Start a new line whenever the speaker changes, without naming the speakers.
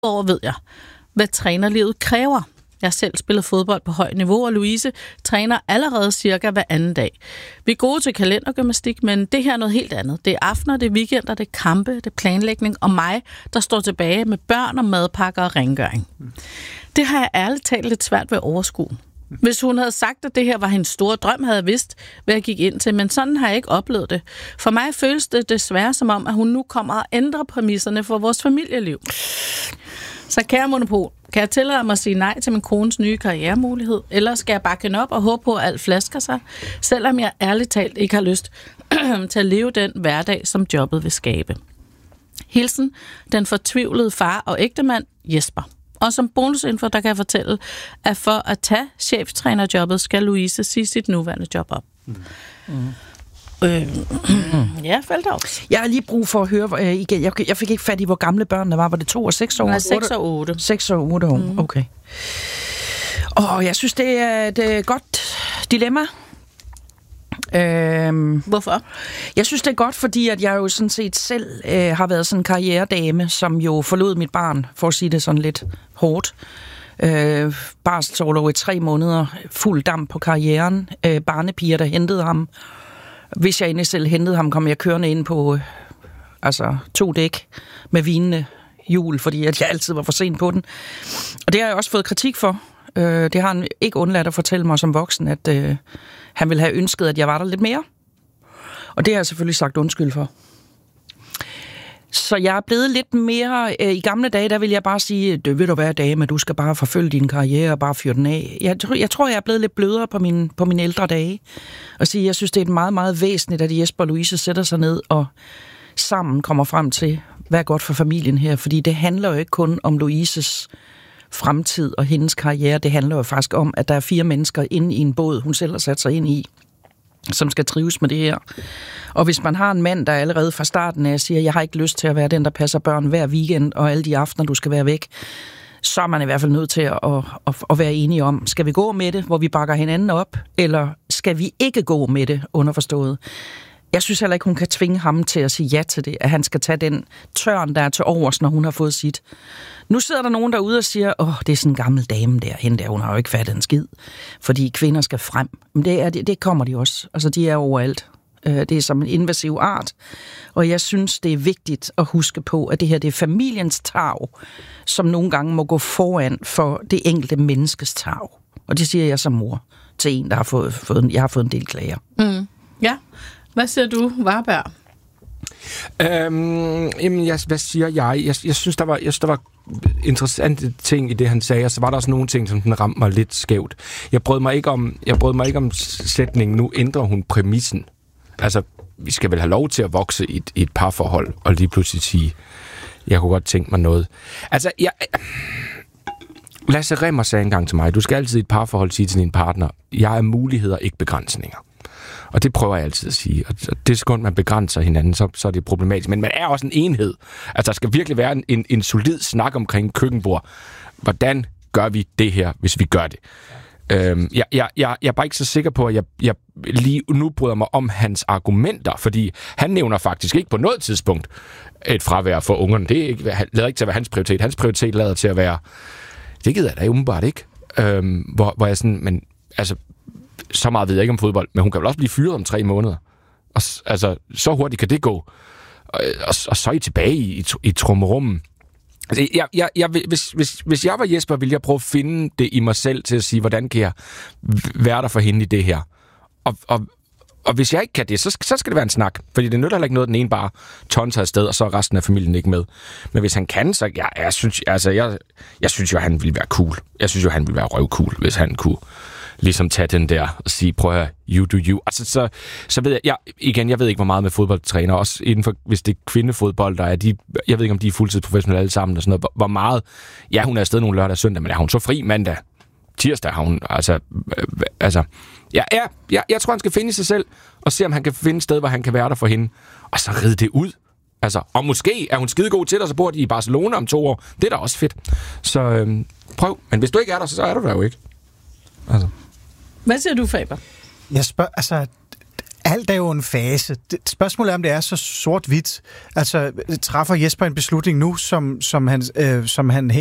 Derudover ved jeg, hvad trænerlivet kræver. Jeg har selv spillet fodbold på højt niveau, og Louise træner allerede cirka hver anden dag. Vi er gode til kalendergymnastik, men det her er noget helt andet. Det er aftener, det er weekender, det er kampe, det er planlægning, og mig, der står tilbage med børn og madpakker og rengøring. Det har jeg ærligt talt lidt svært ved at overskue. Hvis hun havde sagt, at det her var hendes store drøm, havde jeg vidst, hvad jeg gik ind til, men sådan har jeg ikke oplevet det. For mig føles det desværre som om, at hun nu kommer og ændrer præmisserne for vores familieliv. Så kære Monopol, kan jeg tillade mig at sige nej til min kones nye karrieremulighed, eller skal jeg bakke hende op og håbe på, at alt flasker sig, selvom jeg ærligt talt ikke har lyst til at leve den hverdag, som jobbet vil skabe? Hilsen, den fortvivlede far og ægtemand Jesper. Og som bonusinfo, der kan jeg fortælle, at for at tage cheftrænerjobbet, skal Louise sige sit nuværende job op. Ja, Feldhaus.
Jeg har lige brug for at høre igen. Jeg fik ikke fat i, hvor gamle børnene var. Var det 2 og 6 år?
Nej, 6 og 8.
6 og 8 år, okay. Og jeg synes, det er et godt dilemma.
Hvorfor?
Jeg synes, det er godt, fordi at jeg jo sådan set selv har været sådan en karrieredame, som jo forlod mit barn, for at sige det sådan lidt hårdt. Barselsorlov i 3 måneder, fuld damp på karrieren, barnepiger, der hentede ham. Hvis jeg egentlig selv hentede ham, kom jeg kørende ind på 2 dæk med vinende hjul, fordi at jeg altid var for sent på den. Og det har jeg også fået kritik for. Det har han ikke undladt at fortælle mig som voksen, at han ville have ønsket, at jeg var der lidt mere. Og det har jeg selvfølgelig sagt undskyld for. Så jeg er blevet lidt mere... I gamle dage, der vil jeg bare sige, det vil du være dame, du skal bare forfølge din karriere og bare fyre den af. Jeg tror, jeg er blevet lidt blødere på mine ældre dage. Og sige, jeg synes, det er meget, meget væsentligt, at Jesper og Louise sætter sig ned og sammen kommer frem til, hvad er godt for familien her. Fordi det handler jo ikke kun om Louises fremtid og hendes karriere. Det handler jo faktisk om, at der er 4 mennesker inde i en båd, hun selv har sat sig ind i, som skal trives med det her. Og hvis man har en mand, der allerede fra starten af siger, jeg har ikke lyst til at være den, der passer børn hver weekend, og alle de aftener, du skal være væk, så er man i hvert fald nødt til at være enige om, skal vi gå med det, hvor vi bakker hinanden op, eller skal vi ikke gå med det, underforstået? Jeg synes heller ikke, hun kan tvinge ham til at sige ja til det, at han skal tage den tørn, der er til overs, når hun har fået sit. Nu sidder der nogen derude og siger, det er sådan en gammel dame der, hende der, hun har jo ikke fattet en skid, fordi kvinder skal frem. Men det kommer de også. Altså, de er overalt. Det er som en invasiv art. Og jeg synes, det er vigtigt at huske på, at det her det er familiens tarv, som nogle gange må gå foran for det enkelte menneskes tarv. Og det siger jeg som mor til en, der har jeg har fået en del klager.
Mm. Ja. Hvad siger du, Warberg?
Hvad siger jeg? Jeg synes, der var interessante ting i det, han sagde, og så var der også nogle ting, som den ramte mig lidt skævt. Jeg brød mig ikke om sætningen, nu ændrer hun præmissen. Altså, vi skal vel have lov til at vokse i et parforhold, og lige pludselig sige, jeg kunne godt tænke mig noget. Altså, Lasse Remmer sagde engang til mig, du skal altid i et parforhold sige til din partner, jeg er muligheder, ikke begrænsninger. Og det prøver jeg altid at sige. Og det sekund, man begrænser hinanden, så er det problematisk. Men man er også en enhed. Altså, der skal virkelig være en solid snak omkring køkkenbord. Hvordan gør vi det her, hvis vi gør det? Jeg er bare ikke så sikker på, at jeg lige nu bryder mig om hans argumenter, fordi han nævner faktisk ikke på noget tidspunkt et fravær for ungerne. Det lader ikke til at være hans prioritet. Hans prioritet lader til at være, det gider jeg da umiddelbart ikke. Hvor jeg sådan, men altså, så meget ved jeg ikke om fodbold, men hun kan vel også blive fyret om 3 måneder. Og, altså, så hurtigt kan det gå. Og så er I tilbage i trummerummen. Altså, hvis jeg var Jesper, ville jeg prøve at finde det i mig selv til at sige, hvordan kan jeg være der for hende i det her? Og hvis jeg ikke kan det, så skal det være en snak. Fordi det nytter heller ikke noget, den ene bare tonser afsted, og så er resten af familien ikke med. Men hvis han kan, så jeg synes jo, han ville være cool. Jeg synes jo, han ville være røvcool, hvis han kunne ligesom tage den der og sige, prøv at høre, you do you. Altså, så ved jeg ved ikke, hvor meget med fodboldtræner, også indenfor, hvis det er kvindefodbold, der er jeg ved ikke, om de er fuldtidsprofessionelle alle sammen, og sådan noget, hvor meget, ja, hun er afsted nogle lørdag og søndag, men er hun så fri mandag, tirsdag har hun, jeg tror, han skal finde sig selv, og se, om han kan finde et sted, hvor han kan være der for hende, og så ride det ud. Altså, og måske er hun skidegod til dig, så bor de i Barcelona om 2 år. Det er da også fedt. Så prøv. Men hvis du ikke er der, så er du der jo ikke. Altså.
Hvad siger du, Faber?
Jeg spørger, altså, er alt er jo en fase. Spørgsmålet er, om det er så sort-hvidt. Altså, træffer Jesper en beslutning nu, som han